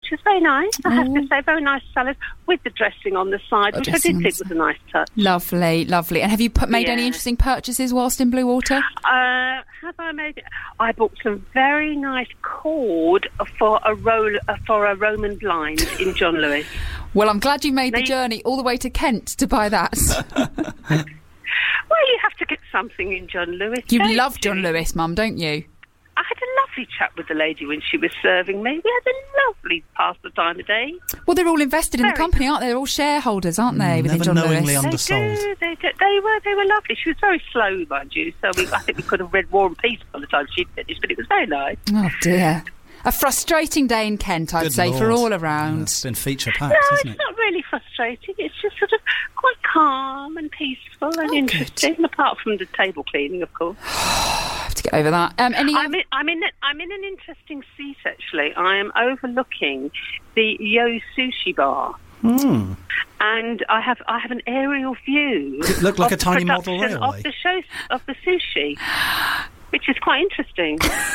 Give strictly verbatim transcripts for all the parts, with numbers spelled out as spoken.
which was very nice. I have to say, very nice salad with the dressing on the side, Oh, which I did think was a nice touch. Lovely, lovely. And have you put, made Yeah. any interesting purchases whilst in Bluewater? Uh, have I made it? I bought some very nice cord for a roll uh, for a Roman blind in John Lewis. Well, I'm glad you made Now the you- journey all the way to Kent to buy that. Well, you have to get something in John Lewis. You don't love John you? Lewis, Mum, don't you? I had a lovely chat with the lady when she was serving me. We had a lovely pass the time of day. Well, they're all invested in the Very company, aren't they? They're all shareholders, aren't they, within Never John knowingly Lewis? undersold. They, do, they, do, they were they were lovely. She was very slow, mind you, so we, I think we could have read War and Peace by the time she'd finished, but it was very nice. Oh, dear. A frustrating day in Kent, I'd Good say, for Lord. all Yeah, around. it's been feature packed, No, hasn't it's it? not really frustrating. It's just sort of quite calm and peaceful and Oh, interesting, apart from the table cleaning, of course. I have to get over that. Um, any I'm in, I'm in I'm in an interesting seat, actually. I am overlooking the Yo Sushi bar. Hmm. And I have I have an aerial view. It looked like of a tiny the model production railway. of the show of the sushi, which is quite interesting.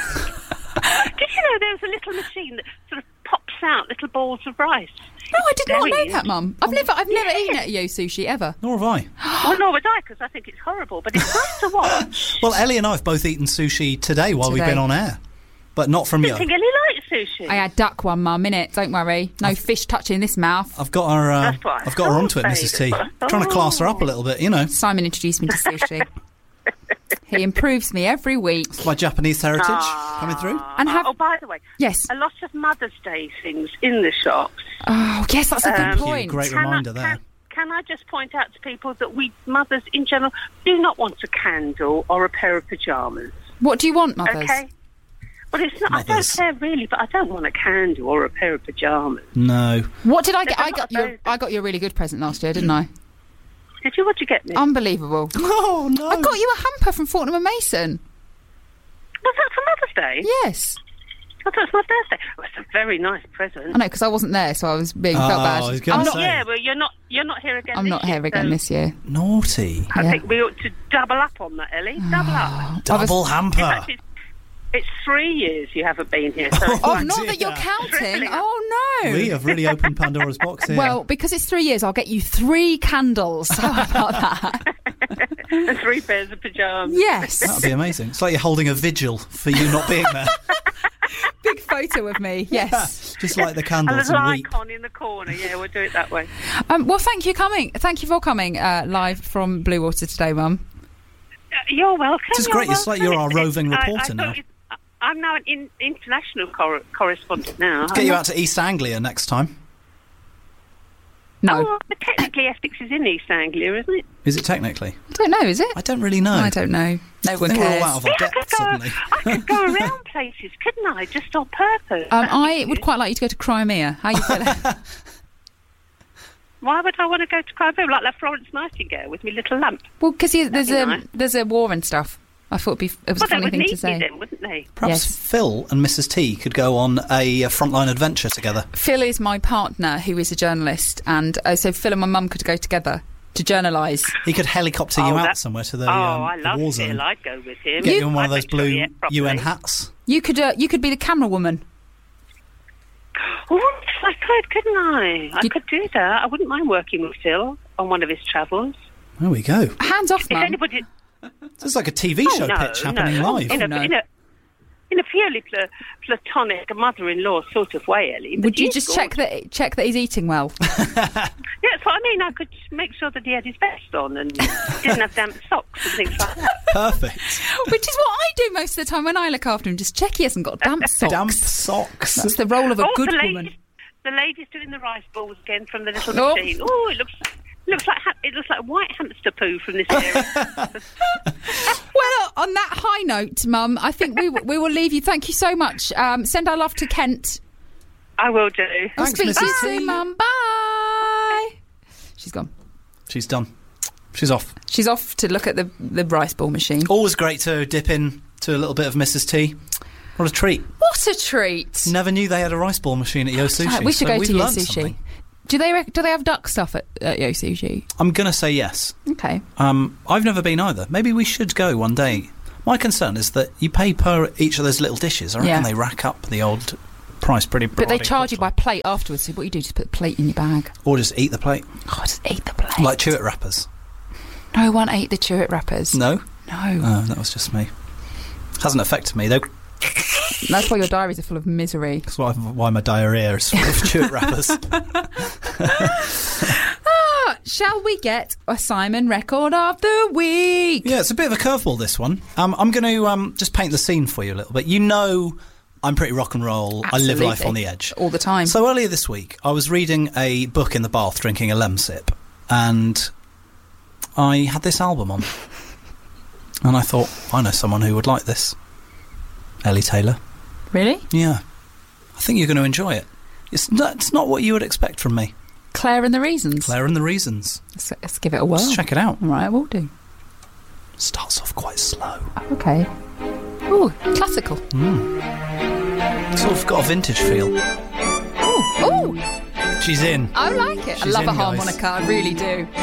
Did you know there was a little machine that sort of pops out little balls of rice? No, I did not Very know that, interesting. Mum. I've never, I've never Yeah. eaten at Yo Sushi ever. Nor have I. Well, nor would I, because I think it's horrible, but it's nice to watch. Well, Ellie and I have both eaten sushi today while we've Today. been on air. But not from I you. think Ellie likes sushi. I had duck one, Mum, innit? Don't worry. No fish touching this mouth. I've got her. Uh, That's what I I've got her thought, onto it, Missus T. babe. That's what I Trying to class her up a thought. little bit, you know. Simon introduced me to sushi. He improves me every week. My Japanese heritage Ah. coming through. And have- oh, by the way, Yes. a lot of Mother's Day things in the shops. Oh, yes, that's a good Um, Thank you, point. great Can I- reminder there. Can, can I just point out to people that we mothers in general do not want a candle or a pair of pyjamas? What do you want, mothers? Okay. Well, it's not. Mothers. I don't care really, but I don't want a candle or a pair of pyjamas. No. What did I get? There's I a got lot you. of those. I got you a really good present last year, didn't I? Did you? What did you get me? Unbelievable. Oh, no. I got you a hamper from Fortnum and Mason. Was that for Mother's Day? Yes. I thought it was my birthday. Well, it's a very nice present. I know, because I wasn't there, so I was being Oh, felt bad. I was gonna I'm say. not. Yeah, well, you're not. You're not here again. I'm this not year, here again so this year. Naughty. I Yeah. think we ought to double up on that, Ellie. Double up. Double In hamper. fact, it's, it's three years you haven't been here. So it's Oh, Oh, not dear. that you're counting. Tripling up. Oh no. We have really opened Pandora's box here. Well, because it's three years, I'll get you three candles. How about that? and three pairs of pyjamas. Yes. That'd be amazing. It's like you're holding a vigil for you not being there. Big photo of me. Yes. Just like the And candles there's an and weep. icon in the corner. Yeah, we'll do it that way. Um, well, thank you coming. Thank you for coming uh, live from Bluewater today, Mum. Uh, you're welcome. This is you're great. It's like welcome. you're our It's- roving I- I reporter thought now. it- I'm now an in, international cor- correspondent now. Let's get you out to East Anglia next time. No, Oh, but technically Essex is in East Anglia, isn't it? Is it technically? I don't know. Is it? I don't really know. I don't know. No I one think we're cares. all out of our Yeah, I depth could go, suddenly. I could go around places, couldn't I? Just on purpose. Um, I would quite like you to go to Crimea. How you feeling? Why would I want to go to Crimea like that Florence Nightingale with me little lamp? Well, because there's be a nice. there's a war and stuff. I thought it'd be, it was Well, a they funny would thing need to me say. then, wouldn't they? Perhaps Yes. Phil and Missus T could go on a, uh frontline adventure together. Phil is my partner, who is a journalist, and uh, so Phil and my mum could go together to journalise. He could helicopter you Oh, out that- somewhere to the, oh, um, I the love war Phil. zone. I'd go with him. Get you in one I'd of those make sure blue he ate properly. U N hats. You could uh, you could be the camera woman. Oh, I could, couldn't I? I You- could do that. I wouldn't mind working with Phil on one of his travels. There we go. Hands off, If mum. anybody... It's like a T V Oh, show no, pitch no. happening Oh, live. In a, no. in a, in a purely pla- platonic mother-in-law sort of way, Ellie. but Would you he's just good. check that check that he's eating well? Yeah, that's what I mean. I could make sure that he had his vest on and didn't have damp socks and things like that. Perfect. Which is what I do most of the time when I look after him. Just check he hasn't got damp socks. Damp socks. That's the role of a Oh, good the woman. ladies, the ladies doing the rice balls again from the little Oh. machine. Oh, it looks looks like ha- it looks like white hamster poo from this area. Well, on that high note, Mum, I think we we will leave you. Thank you so much. Um, send our love to Kent. I will do. I'll Thanks, speak to you Missus T. soon, Mum. Bye. She's gone. She's done. She's off. She's off to look at the the rice ball machine. Always great to dip in to a little bit of Missus T. What a treat. What a treat! Never knew they had a rice ball machine at Yo Sushi. we should so go we've to Yo learnt Sushi. something. Do they rec- do they have duck stuff at, at Yo Sushi? I'm going to say yes. Okay. Um, I've never been either. Maybe we should go one day. My concern is that you pay per each of those little dishes. I reckon Yeah. they rack up the old priced pretty. But they charge you by plate afterwards. So what you do is just put the plate in your bag. Or just eat the plate. Oh, just eat the plate. Like Chewit wrappers. No one ate the Chewit wrappers. No? No. Oh, that was just me. Hasn't affected me, though. That's why your diaries are full of misery. That's why, why my diarrhea is full of Chewit wrappers. ah, shall we get a Simon record of the week? Yeah, it's a bit of a curveball, this one. Um, I'm going to um, just paint the scene for you a little bit. You know I'm pretty rock and roll. Absolutely. I live life on the edge. All the time. So earlier this week, I was reading a book in the bath, drinking a Lemsip, and I had this album on. And I thought, I know someone who would like this. Ellie Taylor. Really? Yeah. I think you're going to enjoy it. It's not, it's not what you would expect from me. Claire and the Reasons. Claire and the Reasons. Let's, let's give it a whirl. Let's check it out. All right, I will do. Starts off quite slow. Okay. Ooh, classical. Mm. Sort of got a vintage feel. Ooh, ooh. She's in. I like it. She's I love in, a guys. harmonica. I really do.